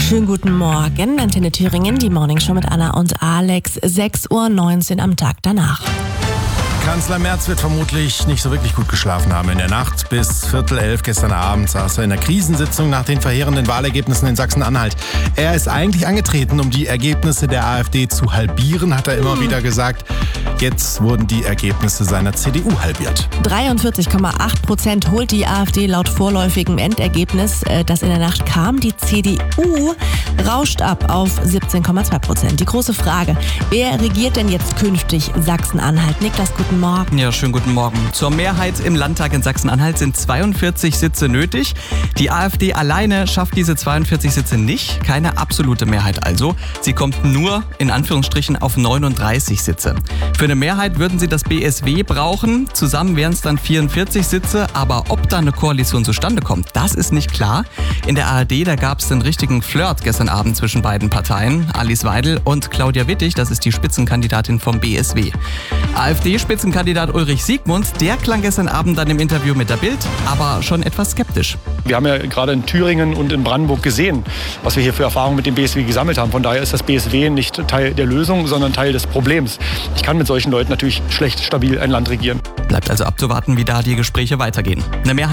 Schönen guten Morgen, Antenne Thüringen, die Morningshow mit Anna und Alex, 6:19 Uhr am Tag danach. Kanzler Merz wird vermutlich nicht so wirklich gut geschlafen haben. In der Nacht bis 10:45 gestern Abend saß er in der Krisensitzung nach den verheerenden Wahlergebnissen in Sachsen-Anhalt. Er ist eigentlich angetreten, um die Ergebnisse der AfD zu halbieren, hat er immer wieder gesagt. Jetzt wurden die Ergebnisse seiner CDU halbiert. 43,8% holt die AfD laut vorläufigem Endergebnis, das in der Nacht kam. Die CDU rauscht ab auf 17,2%. Die große Frage, wer regiert denn jetzt künftig Sachsen-Anhalt? Niklas, guten Morgen. Ja, schönen guten Morgen. Zur Mehrheit im Landtag in Sachsen-Anhalt sind 42 Sitze nötig. Die AfD alleine schafft diese 42 Sitze nicht. Keine absolute Mehrheit also. Sie kommt nur, in Anführungsstrichen, auf 39 Sitze. Für eine Mehrheit würden sie das BSW brauchen. Zusammen wären es dann 44 Sitze. Aber ob da eine Koalition zustande kommt, das ist nicht klar. In der ARD, da gab es einen richtigen Flirt gestern Abend zwischen beiden Parteien. Alice Weidel und Claudia Wittig, das ist die Spitzenkandidatin vom BSW. AfD-Spitzenkandidat Ulrich Siegmund, der klang gestern Abend dann im Interview mit der Bild, aber schon etwas skeptisch. Wir haben ja gerade in Thüringen und in Brandenburg gesehen, was wir hier für Erfahrungen mit dem BSW gesammelt haben. Von daher ist das BSW nicht Teil der Lösung, sondern Teil des Problems. Ich kann mit solchen Leuten natürlich schlecht stabil ein Land regieren. Bleibt also abzuwarten, wie da die Gespräche weitergehen. Eine Mehrheit